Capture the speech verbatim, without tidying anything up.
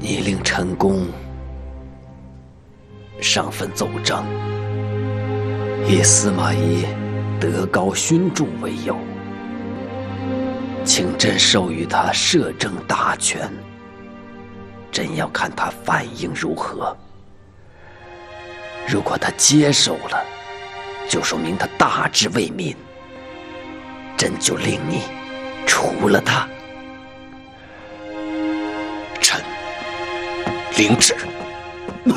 你令陈宫上份奏章，以司马懿德高勋重为由，请朕授予他摄政大权。朕要看他反应如何。如果他接受了，就说明他大志为民，朕就令你除了他。 臣领旨。